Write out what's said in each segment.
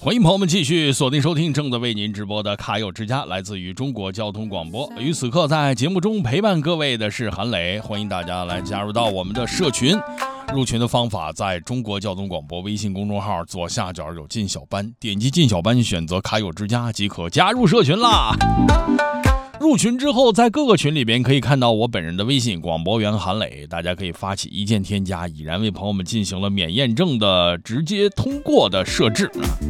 欢迎朋友们继续锁定收听正在为您直播的卡友之家，来自于中国交通广播。于此刻在节目中陪伴各位的是韩磊，欢迎大家来加入到我们的社群。入群的方法在中国交通广播微信公众号左下角有进小班，点击进小班选择卡友之家即可加入社群啦。入群之后，在各个群里边可以看到我本人的微信广播员韩磊，大家可以发起一键添加，已然为朋友们进行了免验证的直接通过的设置。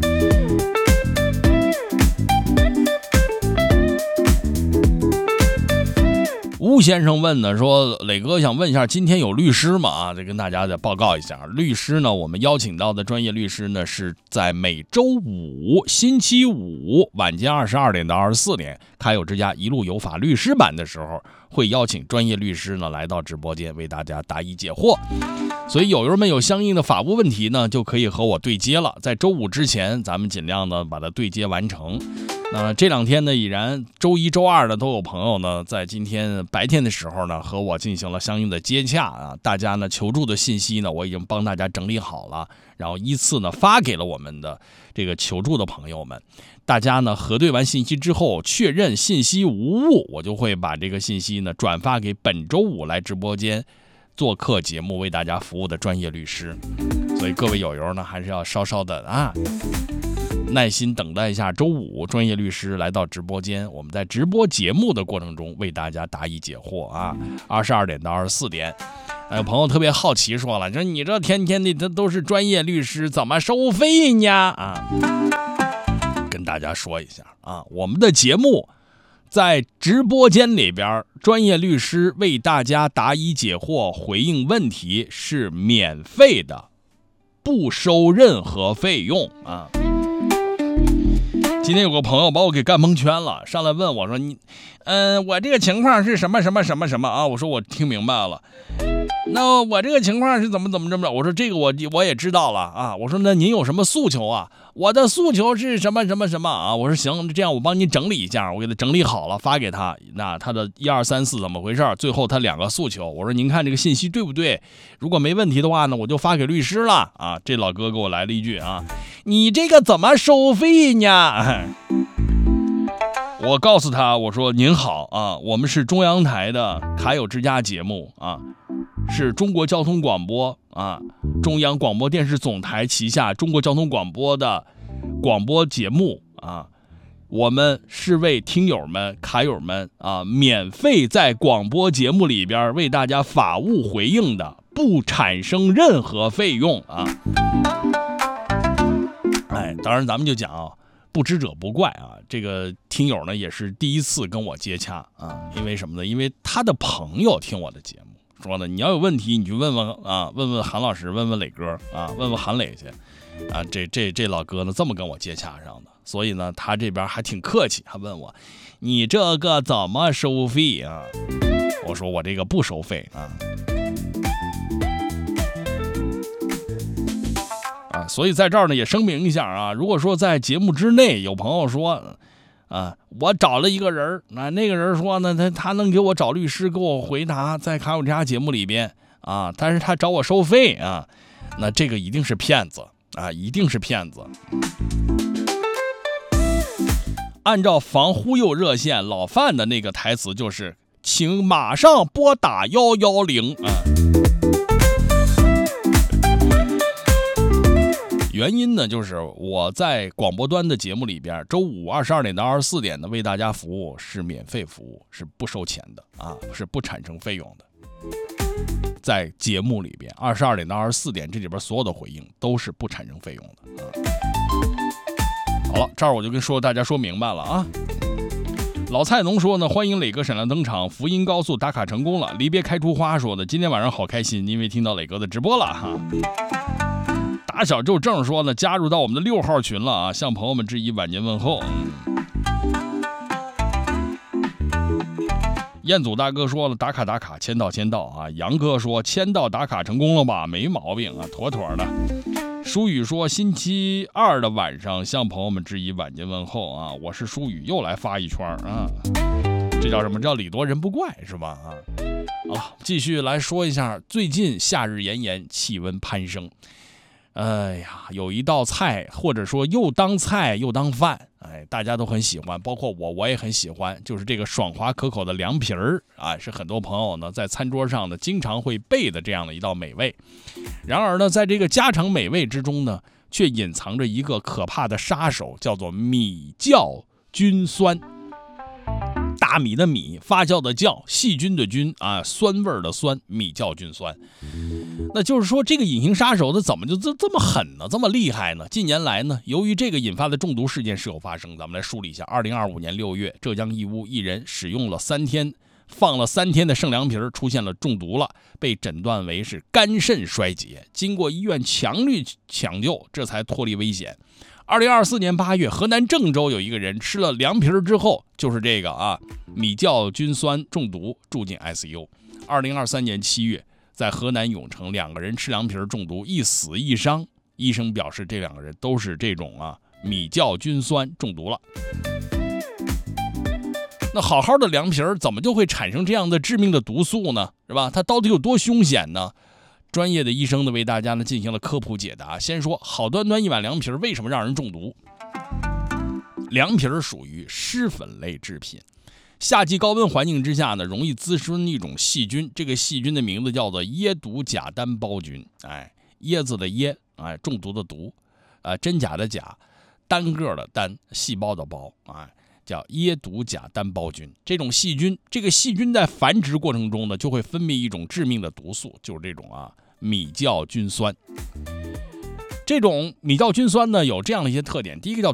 吴先生问呢，说磊哥想问一下，今天有律师吗？这跟大家再报告一下，律师呢，我们邀请到的专业律师呢，是在每周五、星期五晚间22点到24点，卡友之家一路有法律师版的时候，会邀请专业律师呢来到直播间为大家答疑解惑。所以友友们有相应的法务问题呢，就可以和我对接了。在周五之前，咱们尽量的把它对接完成。这两天呢，已然周一、周二呢，都有朋友呢，在今天白天的时候呢，和我进行了相应的接洽啊。大家呢求助的信息呢，我已经帮大家整理好了，然后依次呢发给了我们的这个求助的朋友们。大家呢核对完信息之后，确认信息无误，我就会把这个信息呢转发给本周五来直播间做客节目为大家服务的专业律师。所以各位友友呢，还是要稍稍的耐心等待一下周五专业律师来到直播间，我们在直播节目的过程中为大家答疑解惑啊。22点到24点，有朋友特别好奇说了，说你这天天的这都是专业律师，怎么收费呢？跟大家说一下我们的节目在直播间里边，专业律师为大家答疑解惑、回应问题是免费的，不收任何费用啊。今天有个朋友把我给干蒙圈了，上来问我说我这个情况是什么什么什么什么啊？我说我听明白了。那我这个情况是怎么着？我说这个我也知道了啊。我说那您有什么诉求啊？我的诉求是什么什么什么啊？我说行，这样我帮你整理一下，我给他整理好了发给他。那他的1、2、3、4怎么回事？最后他2个诉求，我说您看这个信息对不对？如果没问题的话呢，我就发给律师了啊。这老哥给我来了一句你这个怎么收费呢？我告诉他，我说您好我们是中央台的卡友之家节目是中国交通广播中央广播电视总台旗下中国交通广播的广播节目我们是为听友们、卡友们免费在广播节目里边为大家法务回应的，不产生任何费用当然咱们就讲不知者不怪这个听友呢也是第一次跟我接洽因为什么呢？因为他的朋友听我的节目，说呢你要有问题你去问问韩老师，问问磊哥问问韩磊去这老哥呢这么跟我接洽上的，所以呢他这边还挺客气，还问我你这个怎么收费我说我这个不收费所以在这儿呢也声明一下如果说在节目之内有朋友说我找了一个人那个人说呢他能给我找律师给我回答在卡友之家节目里边但是他找我收费那这个一定是骗子一定是骗子。按照防忽悠热线老范的那个台词就是请马上拨打110原因呢，就是我在广播端的节目里边，周五22点到24点呢，为大家服务是免费服务，是不收钱的是不产生费用的。在节目里边，22点到24点这里边所有的回应都是不产生费用的好了，这儿我就跟大家说明白了老菜农说呢，欢迎磊哥闪亮登场，福音高速打卡成功了。离别开出花说的，今天晚上好开心，因为听到磊哥的直播了打小就正说呢，加入到我们的6号群了向朋友们致以晚年问候。彦祖大哥说了，打卡，签到杨哥说签到打卡成功了吧？没毛病妥妥的。舒宇说星期2的晚上向朋友们致以晚年问候我是舒宇，又来发一圈这叫什么？叫礼多人不怪是吧好了，继续来说一下最近夏日炎炎，气温攀升哎呀，有一道菜，或者说又当菜又当饭，大家都很喜欢，包括我也很喜欢，就是这个爽滑可口的凉皮儿啊，是很多朋友呢在餐桌上呢经常会备的这样的一道美味。然而呢，在这个家常美味之中呢，却隐藏着一个可怕的杀手，叫做米酵菌酸。大米的米，发酵的酵，细菌的菌啊，酸味的酸，米酵菌酸。那就是说，这个隐形杀手它怎么就这么狠呢？这么厉害呢？近年来呢，由于这个引发的中毒事件时有发生，咱们来梳理一下。2025年6月，浙江义乌一人使用了放了3天的剩凉皮出现了中毒了，被诊断为是肝肾衰竭，经过医院强力抢救，这才脱离危险。2024年8月，河南郑州有一个人吃了凉皮之后，就是这个米酵菌酸中毒，住进 ICU。2023年7月，在河南永城，2个人吃凉皮中毒，一死一伤。医生表示，这2个人都是这种米酵菌酸中毒了。那好好的凉皮怎么就会产生这样的致命的毒素呢？是吧？它到底有多凶险呢？专业的医生呢为大家呢进行了科普解答。先说好端端一碗凉皮为什么让人中毒？凉皮属于湿粉类制品，夏季高温环境之下呢，容易滋生一种细菌，这个细菌的名字叫做椰毒假单胞菌。椰子的椰，中毒的毒，真假的假，单个的单，细胞的胞，叫椰毒假单胞菌。这种细菌，这个细菌在繁殖过程中呢，就会分泌一种致命的毒素，就是这种米酵菌酸。这种米酵菌酸呢有这样的一些特点，第一个叫